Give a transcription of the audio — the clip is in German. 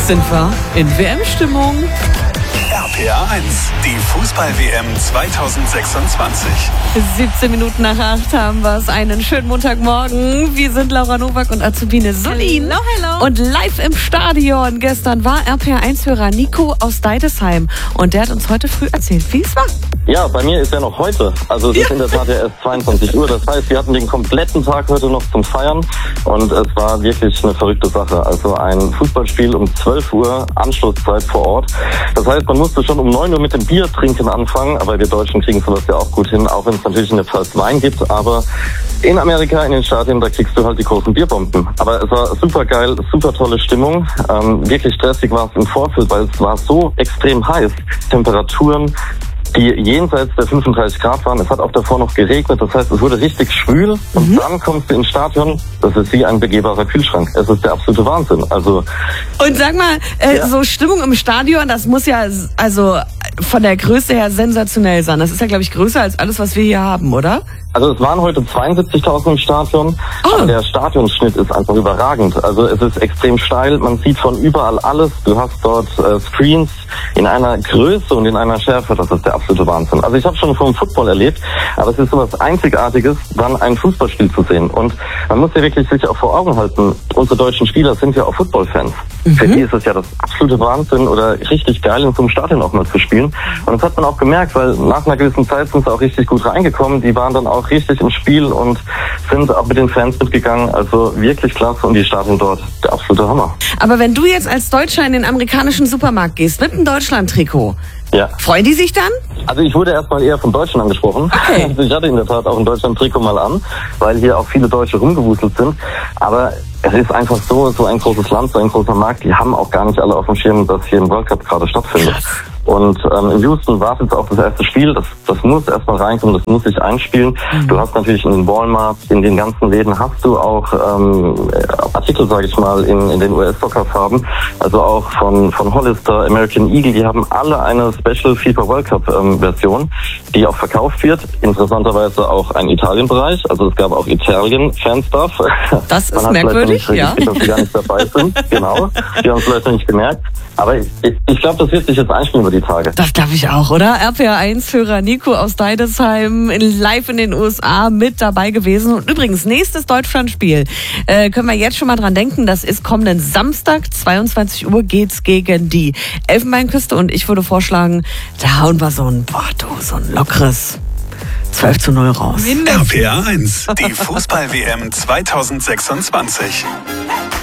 sind wir in WM-Stimmung. RPA 1, die Fußball-WM 2026. 17 Minuten nach 8 haben wir es. Einen schönen Montagmorgen. Wir sind Laura Nowak und Azubine Solin. Hello, hello. Und live im Stadion. Gestern war RPA1-Hörer Nico aus Deidesheim. Und der hat uns heute früh erzählt, wie es war. Ja, bei mir ist ja noch heute. Also es ist in der Tat ja erst 22 Uhr. Das heißt, wir hatten den kompletten Tag heute noch zum Feiern. Und es war wirklich eine verrückte Sache. Also ein Fußballspiel um 12 Uhr, Anschlusszeit vor Ort. Das heißt, man musste schon um 9 Uhr mit dem Bier trinken anfangen. Aber wir Deutschen kriegen sowas ja auch gut hin, auch wenn es natürlich eine Pfalz Wein gibt. Aber in Amerika, in den Stadien, da kriegst du halt die großen Bierbomben. Aber es war super geil, super tolle Stimmung. Wirklich stressig war es im Vorfeld, weil es war so extrem heiß. Temperaturen, die jenseits der 35 Grad waren. Es hat auch davor noch geregnet. Das heißt, es wurde richtig schwül. Und dann kommst du ins Stadion. Das ist wie ein begehbarer Kühlschrank. Es ist der absolute Wahnsinn. Also. Und sag mal, so Stimmung im Stadion, das muss ja also von der Größe her sensationell sein. Das ist ja, glaube ich, größer als alles, was wir hier haben, oder? Also es waren heute 72.000 im Stadion, aber der Stadionschnitt ist einfach überragend. Also es ist extrem steil, man sieht von überall alles. Du hast dort Screens in einer Größe und in einer Schärfe, das ist der absolute Wahnsinn. Also ich habe schon vom Football erlebt, aber es ist sowas Einzigartiges, dann ein Fußballspiel zu sehen. Und man muss ja wirklich sich auch vor Augen halten, unsere deutschen Spieler sind ja auch Footballfans. Für die ist es ja das absolute Wahnsinn oder richtig geil, in so einem Stadion auch mal zu spielen. Und das hat man auch gemerkt, weil nach einer gewissen Zeit sind sie auch richtig gut reingekommen. Die waren dann auch richtig im Spiel und sind auch mit den Fans mitgegangen. Also wirklich klasse und die Stadien dort, der absolute Hammer. Aber wenn du jetzt als Deutscher in den amerikanischen Supermarkt gehst mit einem Deutschland-Trikot, freuen die sich dann? Also ich wurde erstmal eher von Deutschen angesprochen. Okay. Also ich hatte in der Tat auch ein Deutschland-Trikot mal an, weil hier auch viele Deutsche rumgewuselt sind. Aber es ist einfach so ein großes Land, so ein großer Markt, die haben auch gar nicht alle auf dem Schirm, dass hier ein World Cup gerade stattfindet. Und in Houston wartet auch das erste Spiel. Das muss erstmal reinkommen, das muss sich einspielen. Du hast natürlich in den Walmart, in den ganzen Läden hast du auch Artikel, sage ich mal, in den US-Soccer-Farben. Also auch von Hollister, American Eagle, die haben alle eine Special FIFA World Cup-Version, die auch verkauft wird. Interessanterweise auch ein Italien-Bereich. Also es gab auch Italien-Fanstuff. Das ist merkwürdig, ja. Dass sie gar nicht dabei sind. Genau. Die haben es vielleicht nicht gemerkt. Aber ich glaube, das wird sich jetzt einspielen über die Tage. Das glaube ich auch, oder? RPA1-Hörer Nico aus Deidesheim live in den USA mit dabei gewesen. Und übrigens, nächstes Deutschlandspiel können wir jetzt schon mal dran denken. Das ist kommenden Samstag, 22 Uhr geht's gegen die Elfenbeinküste. Und ich würde vorschlagen, da hauen wir so ein lockeres 12:0 raus. RPA 1, die Fußball-WM 2026.